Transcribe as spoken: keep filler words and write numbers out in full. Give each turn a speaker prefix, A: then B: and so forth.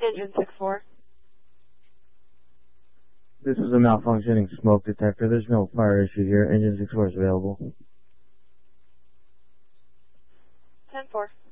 A: Engine six four.
B: This is a malfunctioning smoke detector. There's no fire issue here. Engine six four is available.
A: ten four.